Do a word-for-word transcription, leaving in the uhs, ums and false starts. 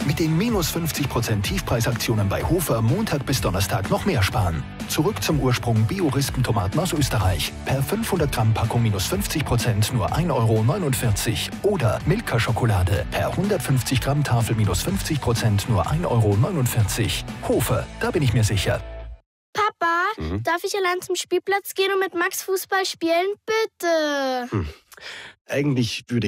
Mit den minus fünfzig Prozent Tiefpreisaktionen bei Hofer Montag bis Donnerstag noch mehr sparen. Zurück zum Ursprung Bio-Rispentomaten aus Österreich. Per fünfhundert Gramm Packung minus fünfzig Prozent nur ein Euro neunundvierzig. Oder Milka-Schokolade per hundertfünfzig Gramm Tafel minus fünfzig Prozent nur ein Euro neunundvierzig. Hofer, da bin ich mir sicher. Papa, mhm. darf ich allein zum Spielplatz gehen und mit Max Fußball spielen? Bitte. Hm. Eigentlich würde